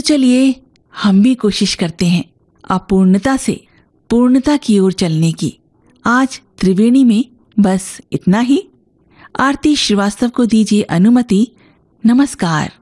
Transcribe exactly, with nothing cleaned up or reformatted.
चलिए हम भी कोशिश करते हैं अपूर्णता से पूर्णता की ओर चलने की। आज त्रिवेणी में बस इतना ही। आरती श्रीवास्तव को दीजिए अनुमति। नमस्कार।